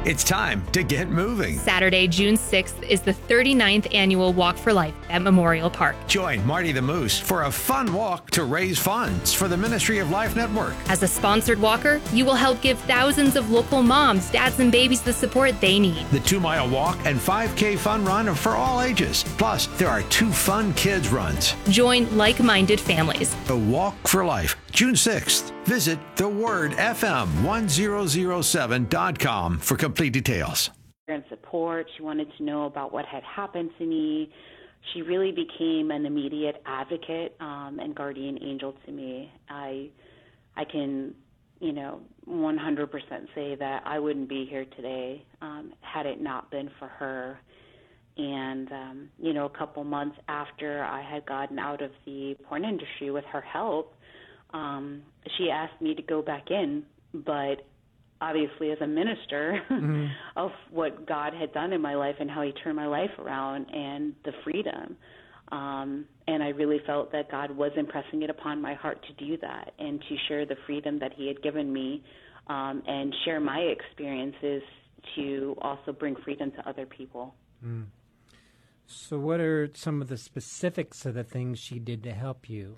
It's time to get moving. Saturday, June 6th is the 39th annual Walk for Life at Memorial Park. Join Marty the Moose for a fun walk to raise funds for the Ministry of Life Network. As a sponsored walker, you will help give thousands of local moms, dads, and babies the support they need. The 2-mile walk and 5K fun run are for all ages. Plus, there are 2 fun kids runs. Join like-minded families. The Walk for Life, June 6th. Visit thewordfm1007.com for complete details. And support. She wanted to know about what had happened to me. She really became an immediate advocate and guardian angel to me. I can, 100% say that I wouldn't be here today had it not been for her. And, a couple months after I had gotten out of the porn industry with her help, she asked me to go back in, but obviously as a minister of what God had done in my life and how he turned my life around and the freedom. And I really felt that God was impressing it upon my heart to do that and to share the freedom that he had given me and share my experiences to also bring freedom to other people. Mm. So what are some of the specifics of the things she did to help you?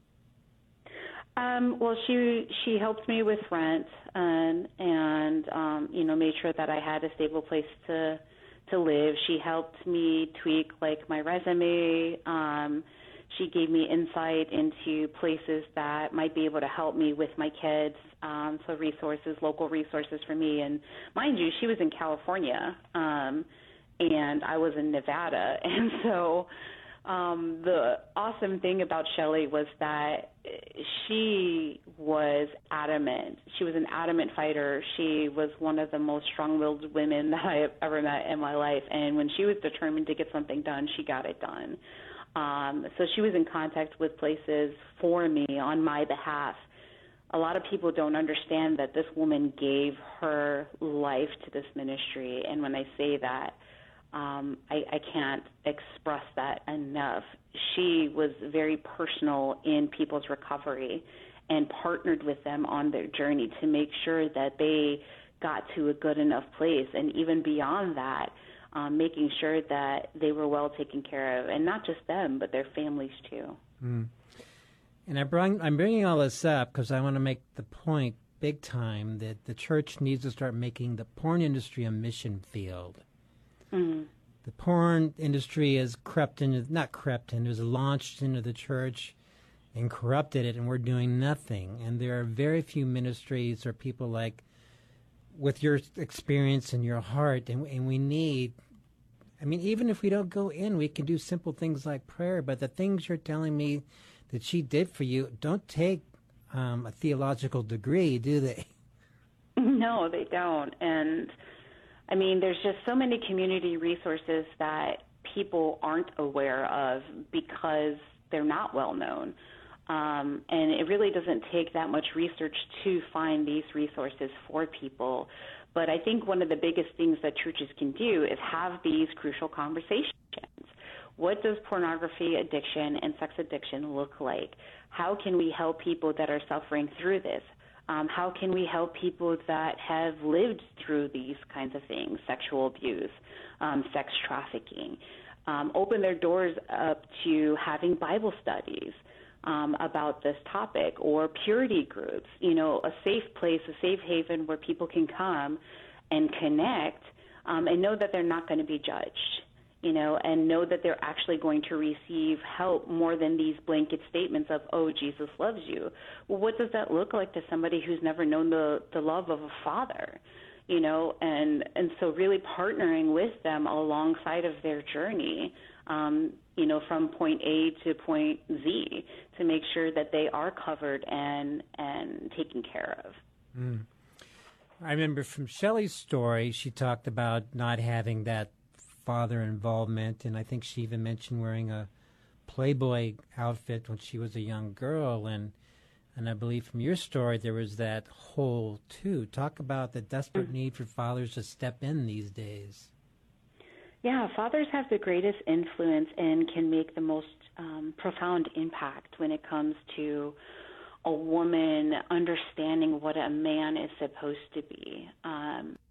Well, she helped me with rent and made sure that I had a stable place to live. She helped me tweak my resume. She gave me insight into places that might be able to help me with my kids. So local resources for me. And mind you, she was in California, and I was in Nevada, and so. The awesome thing about Shelley was that she was adamant. She was an adamant fighter. She was one of the most strong-willed women that I have ever met in my life. And when she was determined to get something done, she got it done. So she was in contact with places for me on my behalf. A lot of people don't understand that this woman gave her life to this ministry. And when I say that, I can't express that enough. She was very personal in people's recovery and partnered with them on their journey to make sure that they got to a good enough place, and even beyond that, making sure that they were well taken care of, and not just them, but their families too. Mm. And I'm bringing all this up because I want to make the point big time that the church needs to start making the porn industry a mission field. Mm-hmm. The porn industry has has launched into the church and corrupted it, and we're doing nothing. And there are very few ministries or people with your experience and your heart, and we need, even if we don't go in, we can do simple things like prayer, but the things you're telling me that she did for you don't take a theological degree, do they? No, they don't. And there's just so many community resources that people aren't aware of because they're not well known. And it really doesn't take that much research to find these resources for people. But I think one of the biggest things that churches can do is have these crucial conversations. What does pornography addiction and sex addiction look like? How can we help people that are suffering through this? How can we help people that have lived through these kinds of things, sexual abuse, sex trafficking, open their doors up to having Bible studies about this topic, or purity groups, a safe place, a safe haven where people can come and connect and know that they're not going to be judged. And know that they're actually going to receive help more than these blanket statements of, oh, Jesus loves you. Well, what does that look like to somebody who's never known the love of a father? And so really partnering with them alongside of their journey, from point A to point Z, to make sure that they are covered and taken care of. Mm. I remember from Shelley's story, she talked about not having that father involvement, and I think she even mentioned wearing a Playboy outfit when she was a young girl, and I believe from your story there was that hole too. Talk about the desperate need for fathers to step in these days. Yeah, fathers have the greatest influence and can make the most profound impact when it comes to a woman understanding what a man is supposed to be.